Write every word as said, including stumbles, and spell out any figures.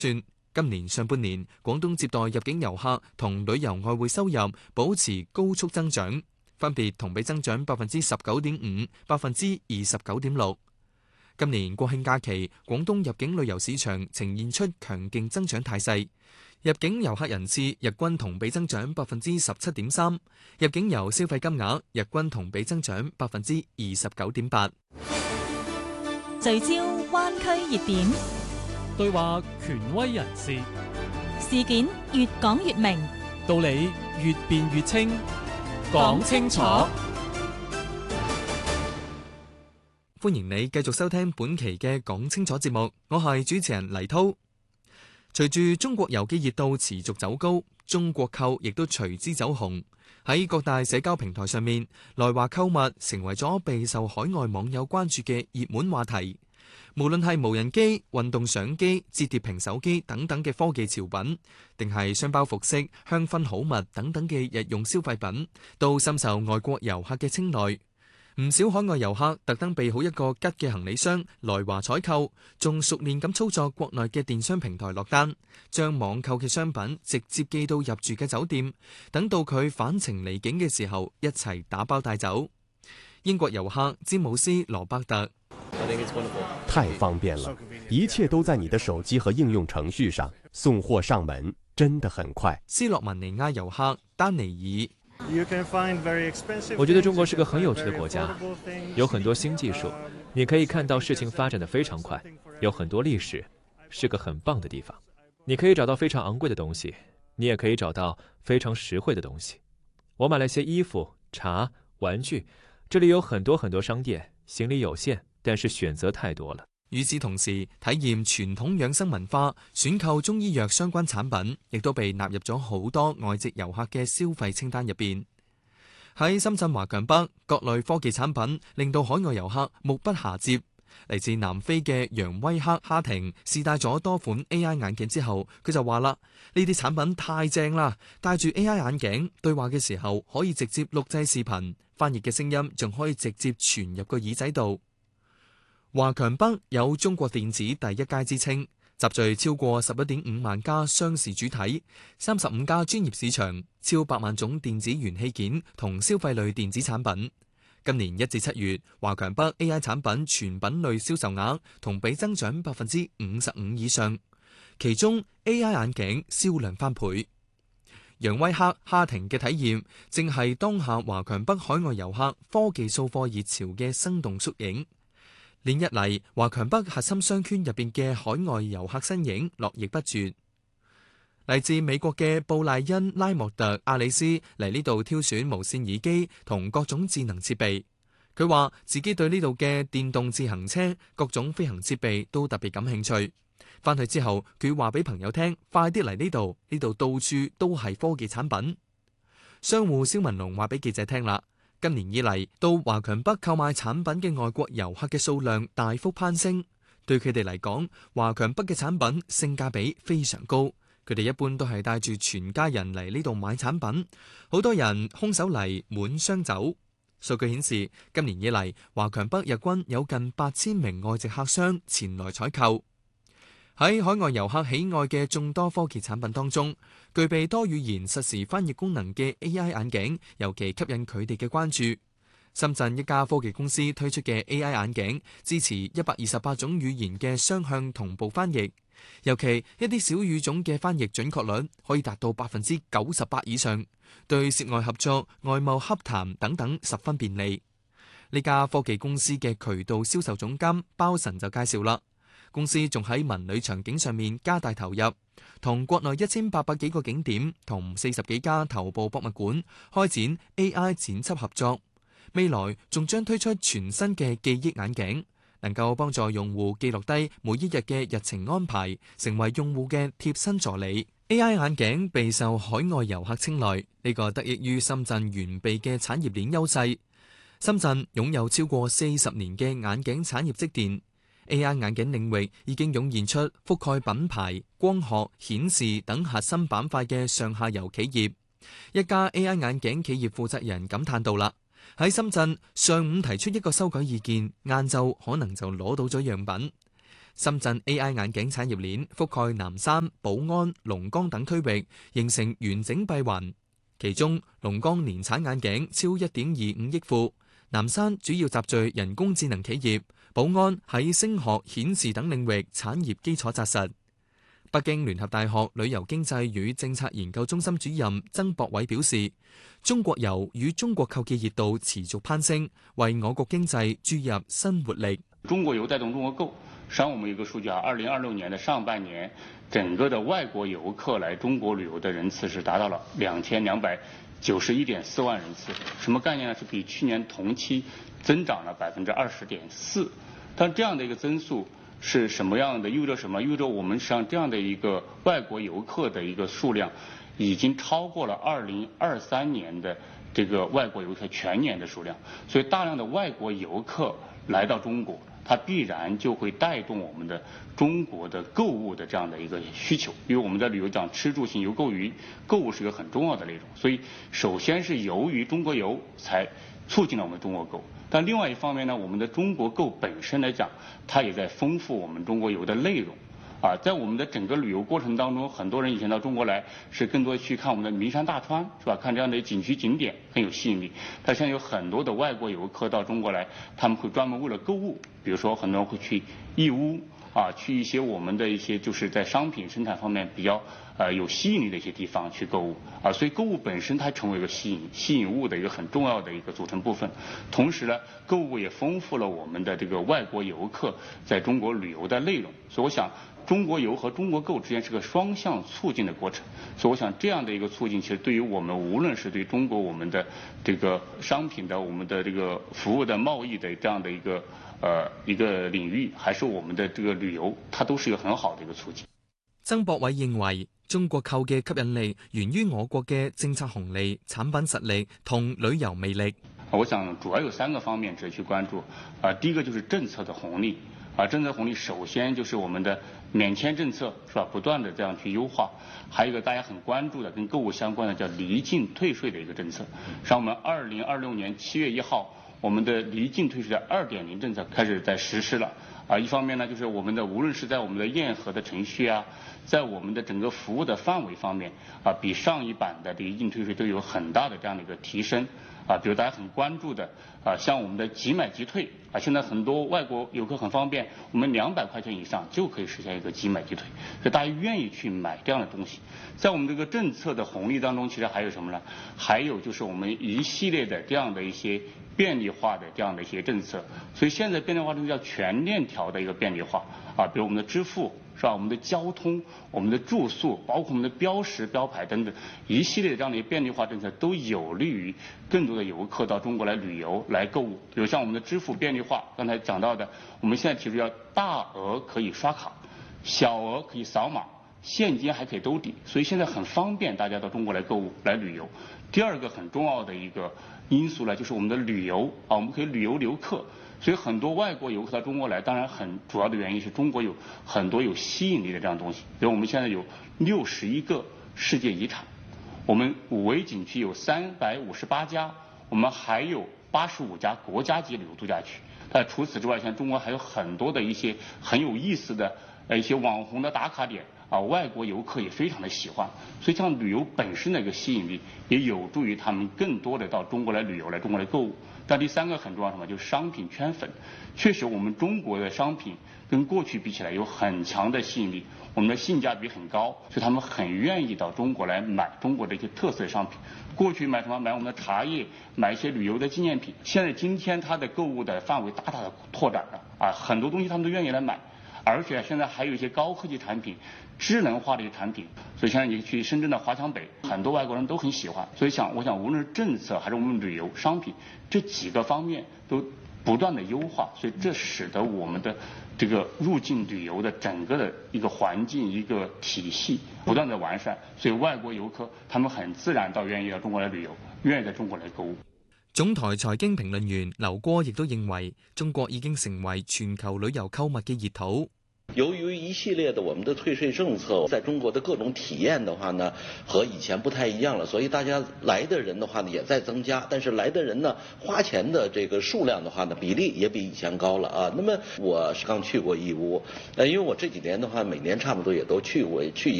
算今年上半年，廣東接待入境遊客同旅遊外匯收入保持高速增長，分別同比增長百分之十九點五、百分之二十九點六。今年國慶假期，廣東入境旅遊市場呈現出強勁增長態勢，入境遊客人次日均同比增長百分之十七點三，入境遊消費金額日均同比增長百分之二十九點八。 聚焦灣區熱點， 對話權威人士， 事件越講越明， 道理越辯越清，講清楚。 歡迎你繼續收聽本期嘅講清楚節目，我係主持人黎濤。隨住中國遊嘅熱度持續走高，中國購亦都隨之走紅。喺各大社交平台上面，來華購物成為咗備受海外網友關注嘅熱門話題。無論係無人機、運動相機、摺疊屏手機等等嘅科技潮品，定係雙包服飾、香薰好物等等嘅日用消費品，都深受外國遊客嘅青睞。唔少海外遊客特登備好一個吉嘅行李箱來華採購，仲熟練咁操作國內嘅電商平台落單，將網購嘅商品直接寄到入住嘅酒店，等到佢返程離境嘅時候一齊打包帶走。英國遊客詹姆斯羅伯特， 太方便了，一切都在你的手機和應用程序上，送貨上門真的很快。 斯洛文尼亞遊客丹尼爾， 我覺得中國是個很有趣的國家，有很多新技術，你可以看到事情發展得非常快，有很多歷史，是個很棒的地方。你可以找到非常昂貴的東西，你也可以找到非常實惠的東西。我買了些衣服、茶、玩具，這裡有很多很多商店，行李有限，但是選擇太多了。 與此同時，體驗傳統養生文化、選購中醫藥相關產品，亦都被納入咗好多外籍遊客嘅消費清單入邊。喺深圳華強北，各類科技產品令到海外遊客目不暇接。嚟自南非嘅楊威克哈廷試戴咗多款 A I 眼鏡之後，佢就話啦：呢啲產品太正啦！戴住 A I 眼鏡對話嘅時候，可以直接錄製視頻，翻譯嘅聲音仲可以直接傳入個耳仔度。華強北有中國電子第一街之稱，集聚超過十一點五萬家商事主體，三十五家專業市場，超百萬種電子元器件同消費類電子產品。今年一至七月，華強北 A I 產品全品類銷售額同比增長百分之五十五以上，其中 A I 眼鏡銷量翻倍。楊威克哈廷嘅體驗，正係當下華強北海外遊客科技掃貨熱潮嘅生動縮影。連日嚟，華強北核心商圈入邊嘅海外遊客身影絡繹不絕。嚟自美國嘅布賴恩拉莫特阿里斯嚟呢度挑選無線耳機同各種智能設備。佢話自己對呢度嘅電動自行車、各種飛行設備都特別感興趣。翻去之後，佢話俾朋友聽：快啲嚟呢度，呢度到處都係科技產品。商戶蕭文龍話俾記者聽啦。今年以嚟，到華強北購買產品嘅外國遊客嘅數量大幅攀升。對佢哋嚟講，華強北嘅產品性價比非常高。佢哋一般都係帶住全家人嚟呢度買產品，好多人空手嚟滿箱走。數據顯示，今年以嚟，華強北日均有近八千名外籍客商前來採購。喺海外遊客喜愛嘅眾多科技產品當中，具備多語言實時翻譯功能嘅 A I 眼鏡尤其吸引佢哋嘅關注。深圳一家科技公司推出嘅 A I 眼鏡支持一百二十八種語言嘅雙向同步翻譯，尤其一啲小語種嘅翻譯準確率可以達到百分之九十八以上，對涉外合作、外貿洽談等等十分便利。呢家科技公司嘅渠道銷售總監包神就介紹啦。公司仲喺文旅場景上面加大投入，同國內一千八百幾個景點同四十幾家頭部博物館開展 A I 剪輯合作。未來仲將推出全新嘅記憶眼鏡，能夠幫助用戶記錄低每一日嘅日程安排，成為用戶嘅貼身助理。A I 眼鏡備受海外遊客青睞，呢個得益於深圳完備嘅產業鏈優勢。深圳擁有超過四十年嘅眼鏡產業積澱。A I 眼鏡領域已經湧現出覆蓋品牌、光學、顯示等核心板塊嘅上下游企業。一家 A I 眼鏡企業負責人感嘆到啦：喺深圳上午提出一個修改意見，晏晝可能就攞到咗樣品。 深圳 A I 眼鏡產業鏈覆蓋南山、寶安、龍崗等區域，形成完整閉環。其中，龍崗年產眼鏡超一點二五億副，南山主要集聚人工智能企業，寶安喺聲學、顯示等領域產業基礎紮實。北京聯合大學旅遊經濟與政策研究中心主任曾博偉表示，中國遊與中國購嘅熱度持續攀升，為我國經濟注入新活力。 中國遊帶動中國購，實際上我們有個數據啊，二零二六年的上半年，整個的外國遊客來中國旅遊的人次是達到了兩千兩百九十一點四萬人次，什麼概念呢？是比去年同期增長了百分之二十點四。但這樣的一個增速是什麼樣的？意味着什麼？意味着我們實際上這樣的一個外國遊客的一個數量，已經超過了二零二三年的這個外國遊客全年的數量。所以大量的外國遊客來到中國，它必然就會帶動我們的中國的購物的這樣的一個需求。因為我們在旅遊講吃住行遊購娛，購物是一個很重要的內容。所以首先是由於中國遊才促進了我們中國購。但另外一方面呢，我們的中國購本身來講，它也在豐富我們中國遊的內容。啊，在我們的整個旅遊過程當中，很多人以前到中國來是更多去看我們的名山大川，是吧？看這樣的景區景點很有吸引力。但現在有很多的外國遊客到中國來，他們會專門為了購物，比如說很多人會去義烏啊，去一些我們的一些就是在商品生產方面比較呃有吸引力的一些地方去購物啊。所以購物本身它成為一個吸引吸引物的一個很重要的一個組成部分。同時呢，購物也豐富了我們的這個外國遊客在中國旅遊的內容。所以我想，中國遊和中國購之間是個雙向促進的過程，所以我想這樣的一個促進，其實對於我們無論是對中國我們的這個商品的、我們的這個服務的貿易的這樣的一個呃一個領域，還是我們的這個旅遊，它都是一個很好的一個促進。 曾博偉認為，中國購嘅吸引力源於我國嘅政策紅利、產品實力同旅遊魅力。 我想主要有三個方面值得去關注啊，第一個就是政策的紅利。啊，政策紅利首先就是我們的免簽政策，是吧？不斷的這樣去優化。還有一個大家很關注的跟購物相關的叫離境退稅的一個政策。像我們二零二六年七月一號，我們的離境退稅的二點零政策開始在實施了。啊，一方面呢，就是我們的無論是在我們的驗核的程序啊，在我們的整個服務的範圍方面啊，比上一版的離境退稅都有很大的這樣的一個提升。啊，比如大家很關注的啊，像我們的即買即退啊，現在很多外國遊客很方便，我們兩百塊錢以上就可以實現一個即買即退，所以大家願意去買這樣的東西。在我們這個政策的紅利當中，其實還有什麼呢？還有就是我們一系列的這樣的一些便利化的這樣的一些政策。所以現在便利化政策叫全鏈條的一個便利化啊，比如我們的支付，是吧？我們的交通、我們的住宿，包括我們的標識、標牌等等，一系列這樣的一個便利化政策，都有利於更多的遊客到中國來旅遊、來購物。比如像我們的支付便利化，剛才講到的，我們現在提出要大額可以刷卡，小額可以掃碼，現金還可以兜底，所以現在很方便大家到中國來購物、來旅遊。第二個很重要的一個因素呢，就是我們的旅遊啊，我們可以旅遊留客。所以很多外國遊客到中國來，當然很主要的原因是中國有很多有吸引力的這樣東西。比如我們現在有六十一個世界遺產，我們五維景區有三百五十八家，我們還有八十五家國家級旅遊度假區。但除此之外，像中國還有很多的一些很有意思的呃一些網紅的打卡點啊，外國遊客也非常的喜歡。所以像旅遊本身的一個吸引力，也有助於他們更多的到中國來旅遊，來中國來購物。但第三個很重要什麼，就是商品圈粉。確實我們中國的商品跟過去比起來有很強的吸引力，我們的性價比很高，所以他們很願意到中國來買中國的一些特色商品。過去買什麼？買我們的茶葉，買一些旅遊的紀念品。現在今天它的購物的範圍大大的拓展了啊，很多東西他們都願意來買。而且現在還有一些高科技產品、智能化的一些產品，所以現在你去深圳的華強北，很多外國人都很喜歡。所以想，我想無論是政策還是我們旅遊商品這幾個方面都不斷的優化，所以這使得我們的這個入境旅遊的整個的一個環境、一個體系不斷的完善，所以外國遊客他們很自然到願意到中國來旅遊，願意在中國來購物。 總台財經評論員劉戈亦都認為，中國已經成為全球旅遊購物嘅熱土。 由于一系列的我们的退税政策，在中国的各种体验的话呢，和以前不太一样了，所以大家来的人的话呢也在增加，但是来的人呢花钱的这个数量的话呢比例也比以前高了啊。那么我是刚去过义乌，呃，因为我这几年的话每年差不多也都去过去。